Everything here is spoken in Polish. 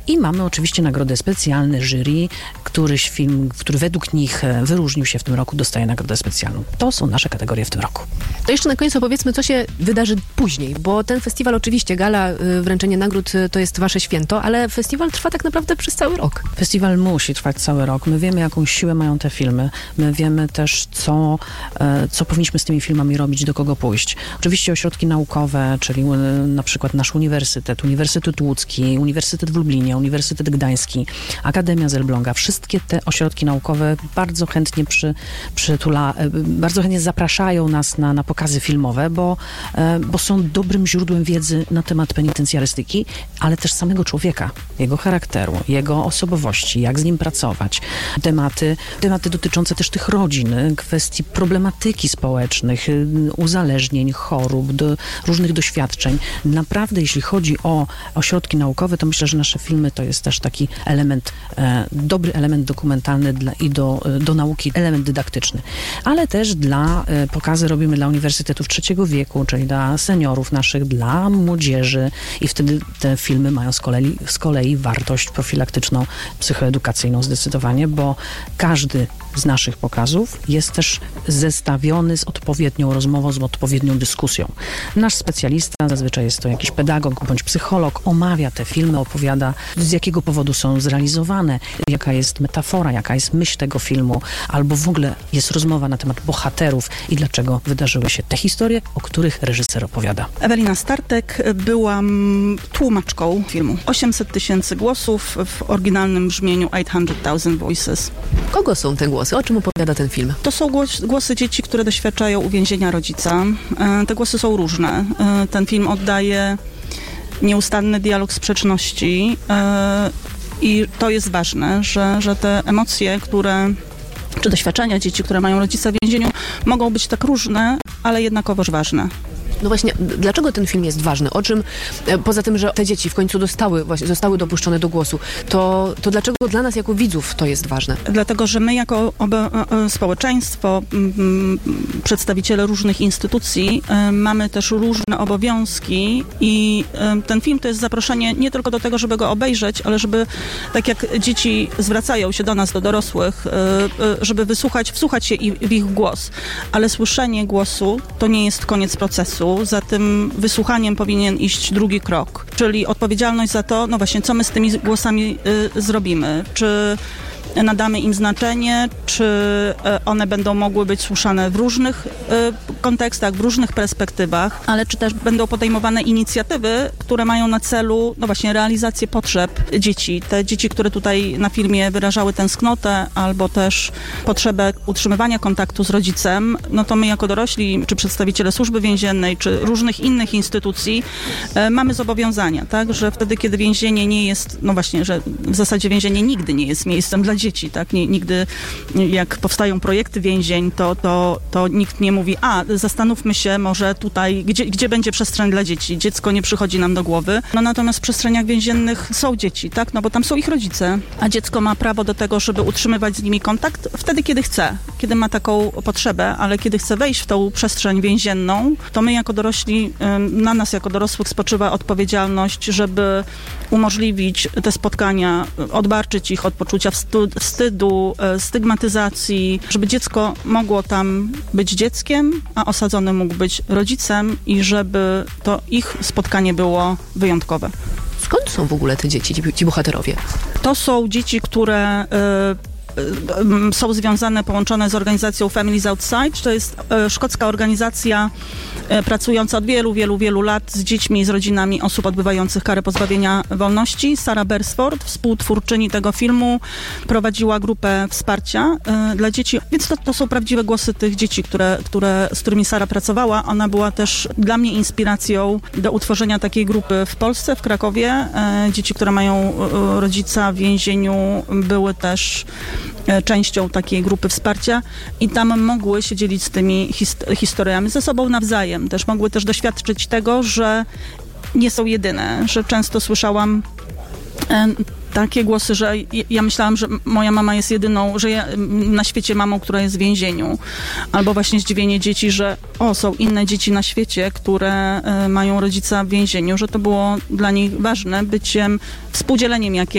I mamy oczywiście nagrody specjalne, jury, któryś film, który według nich wyróżnił się w tym roku, dostaje nagrodę specjalną. To są nasze kategorie w tym roku. To jeszcze na koniec opowiedzmy, co się wydarzy później, bo ten festiwal oczywiście, gala, wręczenie nagród to jest wasze święto, ale festiwal trwa tak naprawdę przez cały rok. Festiwal musi trwać cały rok. My wiemy, jaką siłę mają te filmy. My wiemy też, co powinniśmy z tymi filmami robić, do kogo pójść. Oczywiście ośrodki naukowe, czyli na przykład nasz uniwersytet, Uniwersytet Łódzki, Uniwersytet w Lublinie, Uniwersytet Gdański, Akademia z Elbląga, wszystkie te ośrodki naukowe bardzo chętnie bardzo chętnie zapraszają nas na pokazy filmowe, bo są dobrym źródłem wiedzy na temat penitencjarystyki, ale też samego człowieka, jego charakteru, jego osobowości, jak z nim pracować. Tematy dotyczące też tych rodzin, kwestii problematyki społecznych, uzależnień, chorób, różnych doświadczeń. Naprawdę, jeśli chodzi o ośrodki naukowe, to myślę, że nasze filmy to jest też taki element, dobry element dokumentalny i do nauki, element dydaktyczny. Ale też pokazy robimy dla uniwersytetów trzeciego wieku, czyli dla seniorów naszych, dla młodzieży i wtedy te filmy mają z kolei wartość profilaktyczną, psychoedukacyjną zdecydowanie, bo każdy z naszych pokazów jest też zestawiony z odpowiednią rozmową, z odpowiednią dyskusją. Nasz specjalista, zazwyczaj jest to jakiś pedagog bądź psycholog, omawia te filmy, opowiada, z jakiego powodu są zrealizowane, jaka jest metafora, jaka jest myśl tego filmu, albo w ogóle jest rozmowa na temat bohaterów i dlaczego wydarzyły się te historie, o których reżyser opowiada. Ewelina Startek, byłam tłumaczką filmu. 800 000 głosów w oryginalnym brzmieniu 800,000 Voices. Kogo są te głosy? O czym opowiada ten film? To są głosy dzieci, które doświadczają uwięzienia rodzica. Te głosy są różne. Ten film oddaje nieustanny dialog sprzeczności i to jest ważne, że te emocje, czy doświadczenia dzieci, które mają rodzica w więzieniu, mogą być tak różne, ale jednakowoż ważne. No właśnie, dlaczego ten film jest ważny? O czym, poza tym, że te dzieci w końcu zostały dopuszczone do głosu, to dlaczego dla nas jako widzów to jest ważne? Dlatego, że my jako społeczeństwo, przedstawiciele różnych instytucji, mamy też różne obowiązki i ten film to jest zaproszenie nie tylko do tego, żeby go obejrzeć, ale żeby, tak jak dzieci zwracają się do nas, do dorosłych, żeby wsłuchać się w ich głos. Ale słyszenie głosu to nie jest koniec procesu. Za tym wysłuchaniem powinien iść drugi krok, czyli odpowiedzialność za to, no właśnie, co my z tymi głosami zrobimy. Czy nadamy im znaczenie, czy one będą mogły być słuchane w różnych kontekstach, w różnych perspektywach, ale czy też będą podejmowane inicjatywy, które mają na celu, no właśnie, realizację potrzeb dzieci. Te dzieci, które tutaj na filmie wyrażały tęsknotę albo też potrzebę utrzymywania kontaktu z rodzicem, no to my jako dorośli, czy przedstawiciele służby więziennej, czy różnych innych instytucji mamy zobowiązania, tak, że wtedy, kiedy więzienie nie jest, no właśnie, że w zasadzie więzienie nigdy nie jest miejscem dla dzieci, tak? Nigdy jak powstają projekty więzień, to nikt nie mówi, zastanówmy się może tutaj, gdzie będzie przestrzeń dla dzieci. Dziecko nie przychodzi nam do głowy. No natomiast w przestrzeniach więziennych są dzieci, tak? No bo tam są ich rodzice, a dziecko ma prawo do tego, żeby utrzymywać z nimi kontakt wtedy, kiedy chce, kiedy ma taką potrzebę, ale kiedy chce wejść w tą przestrzeń więzienną, to my jako dorośli, na nas jako dorosłych spoczywa odpowiedzialność, żeby umożliwić te spotkania, odbarczyć ich od poczucia wstydu, stygmatyzacji, żeby dziecko mogło tam być dzieckiem, a osadzony mógł być rodzicem i żeby to ich spotkanie było wyjątkowe. Skąd są w ogóle te dzieci, ci bohaterowie? To są dzieci, które są związane, połączone z organizacją Families Outside. To jest szkocka organizacja pracująca od wielu lat z dziećmi, z rodzinami osób odbywających karę pozbawienia wolności. Sarah Beresford, współtwórczyni tego filmu, prowadziła grupę wsparcia dla dzieci, więc to są prawdziwe głosy tych dzieci, z którymi Sarah pracowała. Ona była też dla mnie inspiracją do utworzenia takiej grupy w Polsce, w Krakowie. Dzieci, które mają rodzica w więzieniu, były też częścią takiej grupy wsparcia i tam mogły się dzielić z tymi historiami ze sobą nawzajem. Też mogły też doświadczyć tego, że nie są jedyne, że często słyszałam takie głosy, że ja myślałam, że moja mama jest jedyną, że ja na świecie mamą, która jest w więzieniu. Albo właśnie zdziwienie dzieci, że są inne dzieci na świecie, które mają rodzica w więzieniu, że to było dla nich ważne, współdzieleniem